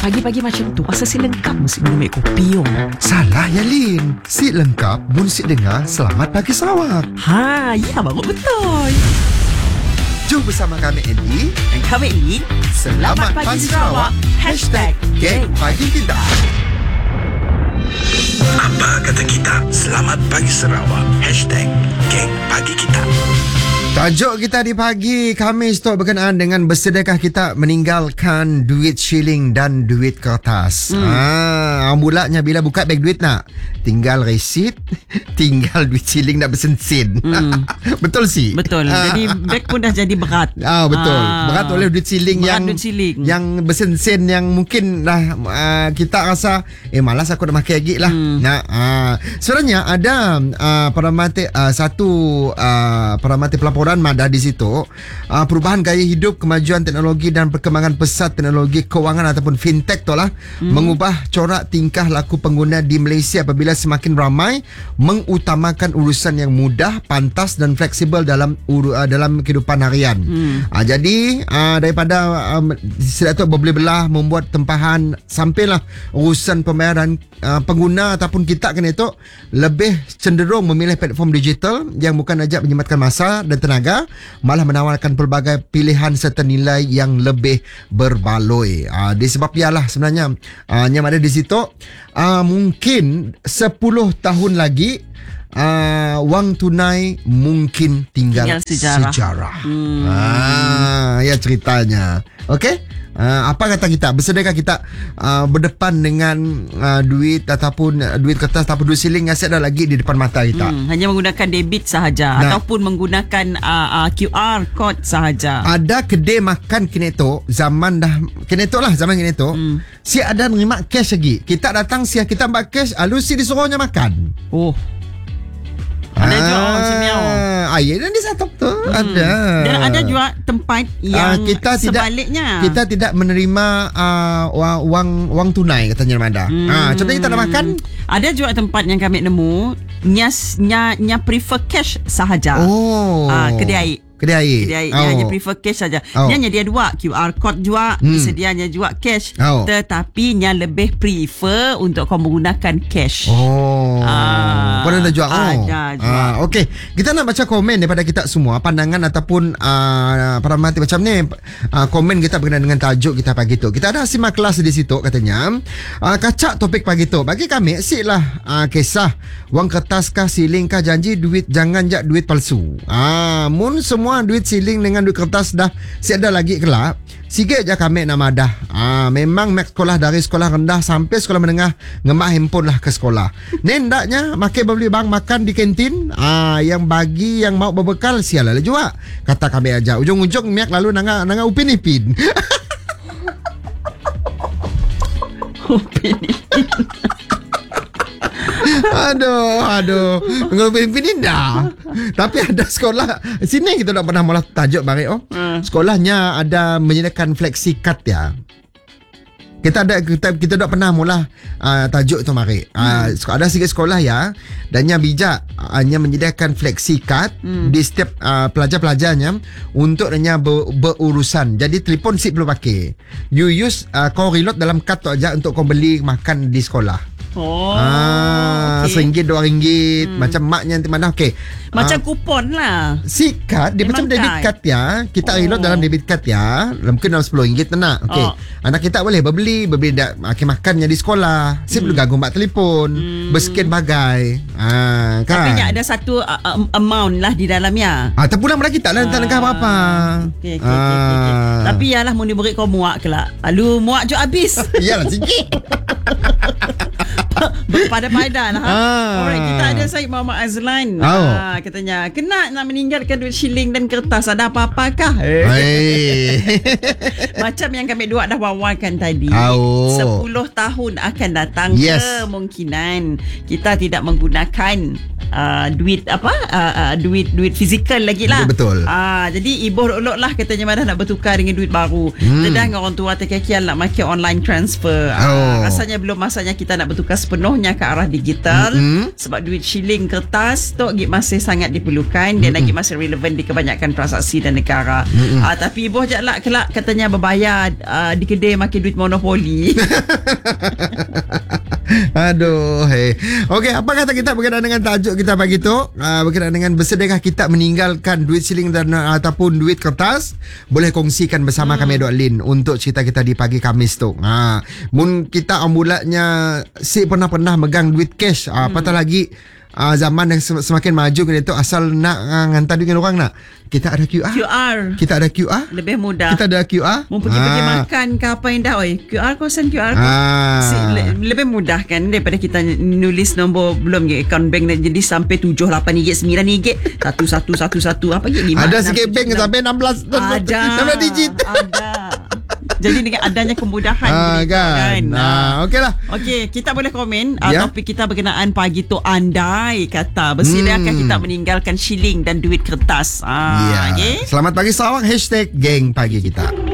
pagi-pagi macam tu pasal si lengkap mesti minum kopi yo. Salah ya Lin. Si lengkap mun si dengar Selamat Pagi Sarawak. Ya baru betul. Jom bersama kami Andy Dan kami Lin. Selamat Pagi Sarawak. #Geng Pagi Kita. Apa kata kita? Selamat Pagi Sarawak. #Geng Pagi Kita. Tajuk kita di pagi Khamis tu berkenaan dengan bersediakah kita meninggalkan duit shilling dan duit kertas. Mulanya bila buka beg duit nak, tinggal resit, tinggal duit shilling nak bersen-sen. Betul sih? Betul. Jadi beg pun dah jadi berat. Betul. Berat oleh duit shilling yang bersen-sen yang mungkin dah kita rasa malas aku nak makan lagi lah. Sebenarnya ada peramati pelaporan ada di situ perubahan gaya hidup, kemajuan teknologi dan perkembangan pesat teknologi kewangan ataupun fintech tu lah mengubah corak tingkah laku pengguna di Malaysia apabila semakin ramai mengutamakan urusan yang mudah, pantas dan fleksibel dalam kehidupan harian. Jadi daripada sila tu boleh belah membuat tempahan sampailah urusan pembayaran, pengguna ataupun kita kena itu lebih cenderung memilih platform digital yang bukan saja menjimatkan masa dan tenaga, malah menawarkan pelbagai pilihan serta nilai yang lebih berbaloi. Disebab ialah sebenarnya yang ada di situ mungkin 10 tahun lagi wang tunai mungkin tinggal sejarah. Ya ceritanya. Okey. Apa kata kita? Bersediakah kita berdepan dengan duit ataupun duit kertas ataupun duit siling yang ada lagi di depan mata kita? Hanya menggunakan debit sahaja ataupun menggunakan QR code sahaja. Ada kedai makan kineto zaman kineto si ada nerima cash lagi. Kita datang kita ambil cash, lalu si disuruhnya makan. Ada juga macam ni. Ya, dan di satu tu ada. Dan ada juga tempat yang sebaliknya. Kita tidak menerima wang tunai katanya ada. Contohnya kita nak makan. Ada juga tempat yang kami nemu nya prefer cash sahaja. Kedai dia hanya prefer cash saja. Dia hanya dia dua QR code juga, disedianya juga cash. Tetapi nya lebih prefer untuk kau menggunakan cash. Kau dah jual. Okey, kita nak baca komen daripada kita semua, pandangan ataupun peramati macam ni. Komen kita berkenaan dengan tajuk kita pagi tu. Kita ada simak kelas di situ katanya. Kacak topik pagi tu. Bagi kami siklah kisah wang kertas kah, siling kah, janji duit jangan jak duit palsu. Mun semua duit siling dengan duit kertas dah siada lagi kelak, sikit je kami nak madah. Memang mak sekolah dari sekolah rendah sampai sekolah menengah ngemak handphone lah ke sekolah. Nendaknya makan beli bang makan di kantin. Yang bagi yang mau berbekal sialah juga. Kata kami aja. Ujung-ujung miak lalu nanga upin-ipin. Upin-ipin. Aduh Pemimpin dah. Tapi ada sekolah sini kita tak pernah malah tajuk bang. Sekolahnya ada menyediakan flexi card ya. Kita tak pernah mula tajuk tu mari. Ada sikit sekolah ya, dan yang bijak hanya menyediakan flexi card di setiap pelajar-pelajarnya untuk hanya berurusan. Jadi telefon sip perlu pakai. You use kau reload dalam kad tu aja untuk kau beli makan di sekolah. RM1, RM2 macam maknya nanti mana. Macam kupon lah. Si kad dia macam debit card ya. Kita reload dalam debit card ya. Mungkin dalam RM10 nak. Anak kita boleh berbeli makan-makannya di sekolah. Si perlu ganggu mak telefon, berscan bagai. Kan? Tapi ada satu amount lah di dalamnya. Terpulang pada kita lah, tak nak apa-apa. Okay. Tapi yalah mau diberi kau muak kelak. Lalu muak je habis. Yalah sikit. Berpada-pada lah. Alright, kita ada Syed Muhammad Azlan. Katanya kena nak meninggalkan duit shilling dan kertas, ada apa-apakah? Macam yang kami dua dah wawarkan tadi. 10 tahun akan datang kemungkinan kita tidak menggunakan duit duit fizikal lagi lah. Betul. Jadi ibu ulok lah katanya mana nak bertukar dengan duit baru. Sedang orang tua terkekian nak makan online transfer. Rasanya belum masanya kita nak bertukar sepenuhnya turunnya ke arah digital. Sebab duit shilling kertas tu masih sangat diperlukan. Dia lagi masih relevan di kebanyakan transaksi dan negara. Tapi boh je lah kelak katanya berbayar di kedai makin duit monopoli. Aduh, Okey, apa kata kita berkenaan dengan tajuk kita pagi tu? Berkenaan dengan bersedekah kita meninggalkan duit shilling dan ataupun duit kertas? Boleh kongsikan bersama kami Dok Lin untuk cerita kita di pagi Khamis tu. Mun kita ambulatnya si pernah megang duit cash, apatah lagi zaman yang semakin maju kita tu asal nak hantar duit dengan orang nak. Kita ada QR. Kita ada QR. Lebih mudah. Kita ada QR. Mau pergi makan ke apa yang dah. QR kau send QR kau. Lebih mudah kan daripada kita nulis nombor belum ke account bank jadi sampai 7, 8 ringgit, 9 ringgit. 1111 apa lagi 5. Ada sikit bank sampai 16 digit. Ada. Jadi dengan adanya kemudahan kan. Okeylah. Okey, kita boleh komen topik kita berkenaan pagi tu andai kata bersilakan kita meninggalkan shilling dan duit kertas. Okay? Selamat pagi Sarawak #geng pagi kita.